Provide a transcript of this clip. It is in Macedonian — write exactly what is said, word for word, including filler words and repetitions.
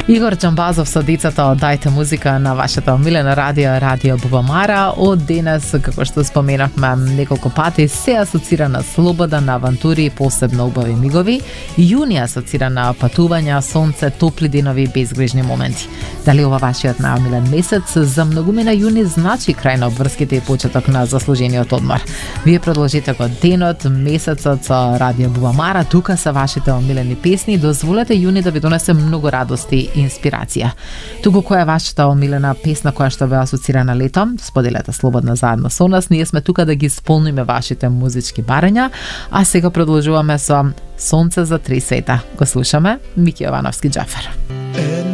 Игор Джамбазов со децата од Дајте музика на вашата омилена радио, Радио Бубамара. Од денес, како што споменавме неколку пати, се асоцира на слобода, на авантури и посебно убави мигови. Јуни асоцира на патувања, сонце, топли денови, безгрижни моменти. Дали ова вашиот најомилен месец? За многумина јуни значи крај на обврските и почеток на заслужениот одмор. Вие продолжите го денот, месецот со Радио Бубамара, тука се вашите омилени песни. Дозволете јуни да ви донесе многу радости и инспирација. Туку која е вашата омилена песна која што ве асоцира на лето? Споделете слободно заедно со нас. Ние сме тука да ги исполниме вашите музички барања, а сега продолжуваме со Сонце за три света. Го слушаме Мики Јовановски Џафер.